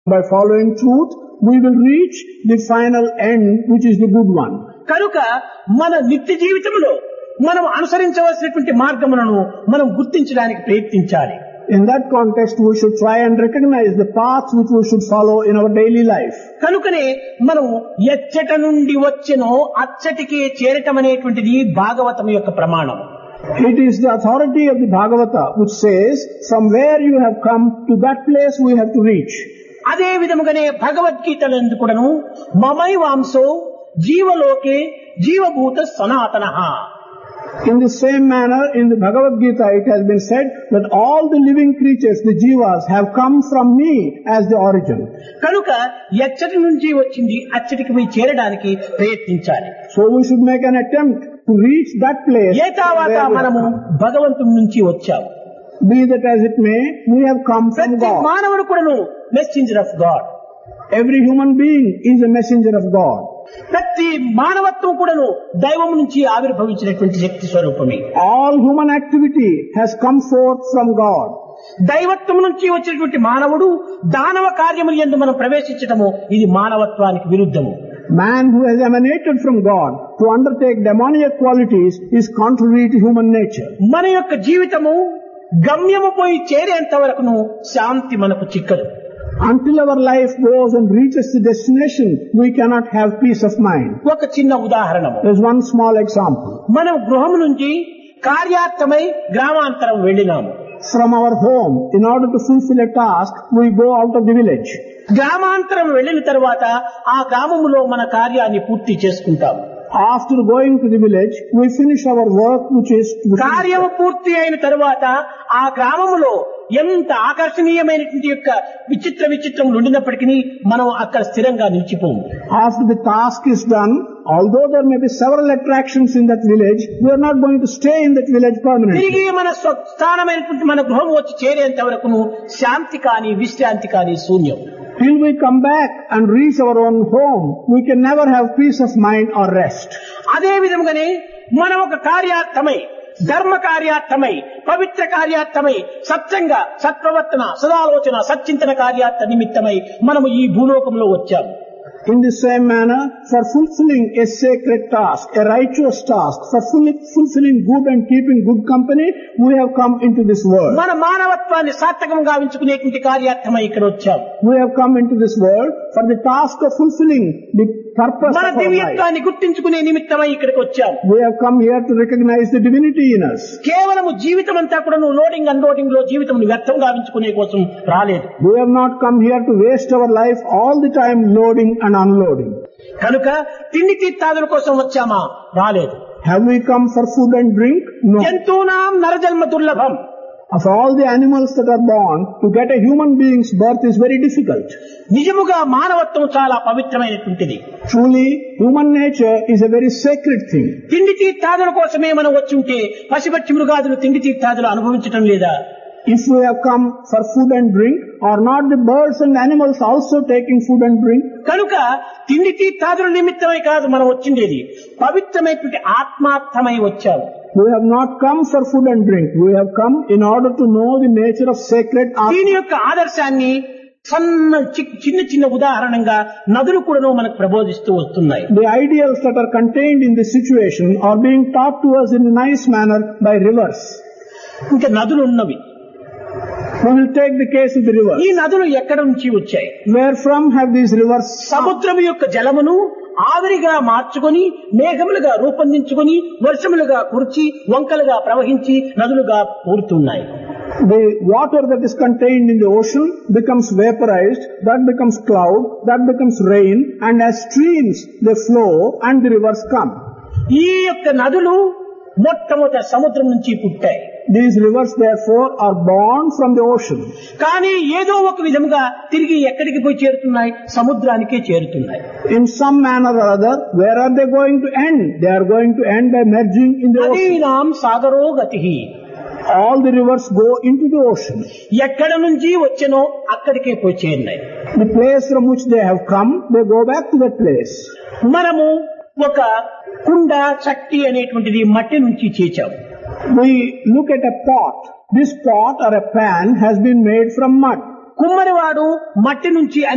By following truth, we will reach the final end, which is the good one. కనుక మన నిత్య జీవితంలో మనం అనుసరించవలసినటువంటి మార్గములను మనం గుర్తించడానికి ప్రయత్నించాలి. In that context, we should try and recognize the path which we should follow in our daily life. కనుకనే మనం ఎచ్చట నుండి వచ్చెనో అచ్చటికి చేరటం అనేటువంటిది భాగవతం యొక్క ప్రమాణం. It is the authority of the Bhagavata which says, from where you have come to that place we have to reach. అదే విధముగానే భగవద్గీతలందు కూడాను మమై వాంసో జీవలోకే జీవభూత సనాతనః. In the same manner, in the Bhagavad Gita, it has been said that all the living creatures, the jivas, have come from me as the origin. కనుక ఎచ్చటి నుంచి వచ్చింది అచ్చటికి పోయి చేరడానికి ప్రయత్నించాలి. So we should make an attempt to reach that place. ఏ తర్వాత మనము భగవంతుడి నుంచి వచ్చాము. Be that as it may, we have come from ప్రతి God. మానవుడు కూడాను messenger of God. Every human being is a messenger of God. ప్రతి మానవత్వం కూడాను దైవం నుంచి ఆవిర్భవించినటువంటి శక్తి స్వరూపమే. All human activity has come forth from God. దైవత్వం నుంచి వచ్చినటువంటి మానవుడు దానవ కార్యములు యందు మనం ప్రవేశించటము ఇది మానవత్వానికి విరుద్ధము. Man who has emanated from God to undertake demoniac qualities is contrary to human nature. మన యొక్క జీవితము గమ్యము పోయి చేరేంత వరకును శాంతి మనకు చిక్కదు. Until our life goes and reaches the destination, we cannot have peace of mind. ఒక చిన్న ఉదాహరణము. There's one small example. మనం గృహం నుంచి కార్యార్థమై గ్రామాంతరం వెళ్ళినాము. From our home, in order to fulfill a task, we go out of the village. గ్రామాంతరం వెళ్ళిన తర్వాత ఆ గ్రామములో మన కార్యాన్ని పూర్తి చేసుకుంటాము. After going to the village, we finish our work, which is to be కార్యము పూర్తి అయిన తర్వాత ఆ గ్రామములో ఎంత ఆకర్షణీయమైనటువంటి యొక్క విచిత్రములు ఉండినప్పటికీ మనం అక్కడ స్థిరంగా నిలిచిపోము. After the task is done, although there may be several attractions in that village, we are not going to stay in that village permanently. తిరిగి మన స్వస్థానమైనటువంటి మన గృహం వచ్చి చేరేంత వరకును శాంతి కానీ విశ్రాంతి కానీ శూన్యం. Till we come back and reach our own home, we can never have peace of mind or rest. అదే విధముగానే మనం ఒక కార్యార్థమై ధర్మ కార్యార్థమై పవిత్ర కార్యార్థమై సత్యంగ సత్ప్రవర్తన సదాలోచన సచ్చింతన కార్యార్థ నిమిత్తమై మనము ఈ భూలోకంలో వచ్చాము. In the same manner, for fulfilling a sacred task, a righteous task, for fulfilling good and keeping good company, we have come into this world. మన మానవత్వాన్ని సార్థకం గావించుకునేటువంటి కార్యార్థమై ఇక్కడ వచ్చాము. We have come into this world for the task of fulfilling the purpose మన of our life. దివ్యత్వాన్ని గుర్తించుకునే నిమిత్తమై ఇక్కడికి వచ్చాము. We have come here to recognize the divinity in us. కేవలము జీవితం అంతా కూడా లోడింగ్ అన్లోడింగ్ లో జీవితం వ్యర్థం గావించుకునే కోసం రాలేదు. We have not come here to waste our life all the time loading and unloading. కనుక తిండి తీర్థాదుల కోసం వచ్చామా? రాలేదు. Have we come for food and drink? No. జంతువునాం నరజన్మ దుర్లభం. Of all the animals that are born, to get a human being's birth is very difficult. నిజముగా మానవత్వం చాలా పవిత్రమైనటువంటిది. Truly, human nature is a very sacred thing. తిండి తీర్థాదుల కోసమే మనం వచ్చి ఉంటే పశుపక్షి మృగాదులు తిండి తీర్థాదులు అనుభవించటం లేదా? If we have come for food and drink, are not the birds and animals also taking food and drink? కనుక తిండి తీర్థాదుల నిమిత్తమై కాదు మనం వచ్చిండేది, పవిత్రమైనటువంటి ఆత్మార్థమై వచ్చాము. We have not come for food and drink. We have come in order to know the nature of sacred దీని Atma. యొక్క ఆదర్శాన్ని చిన్న చిన్న ఉదాహరణంగా నదులు కూడా మనకు ప్రబోధిస్తూ వస్తున్నాయి. The ideals that are contained in this situation are being taught to us in a nice manner by rivers. ఇంకా నదులు ఉన్నవి. We will take the case of the rivers. ఈ నదులు ఎక్కడ నుంచి వచ్చాయి? Where from have these rivers? సముద్రము యొక్క జలమును ఆవిరిగా మార్చుకొని మేఘములుగా రూపొందించుకొని వర్షములుగా కురిచి వంకలుగా ప్రవహించి నదులుగా ఊరుతున్నాయి. The water that is contained in the ocean becomes vaporized, that becomes cloud, that becomes rain, and as streams they flow and the rivers come. ఈ యొక్క నదులు మొట్టమొదట సముద్రం నుంచి పుట్టాయి. These rivers therefore are born from the ocean. కానీ ఏదో ఒక విధముగా తిరిగి ఎక్కడికి పోయి చేరుతున్నాయి? సముద్రానికే చేరుతున్నాయి. In some manner or other, where are they going to end? They are going to end by merging in the ocean. నదీనాం సాగరో గతిః. All the rivers go into the ocean. ఎక్కడ నుంచి వచ్చెనో అక్కడికే పోయి చేరినాయి. The place from which they have come, they go back to that place. మనము ఒక కుండ చట్టి అనేటువంటిది మట్టి నుంచి చేచాము. We look at a pot. This pot or a pan has been made from mud. కుమ్మరివాడు మట్టి నుంచి